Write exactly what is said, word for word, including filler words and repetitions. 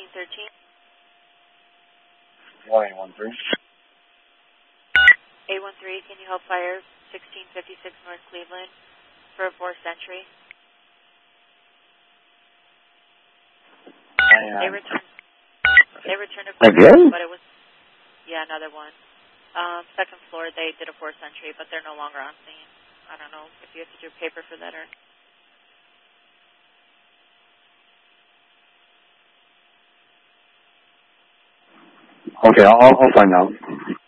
sixteen thirteen. one eight one three. eight one three, can you help fire sixteen fifty-six North Cleveland for a fourth century? I, uh, They returned, they returned a Again? but it was, yeah, another one. Um, second floor, they did a fourth century, but they're no longer on scene. I don't know if you have to do paper for that or... Okay, I'll, I'll find out.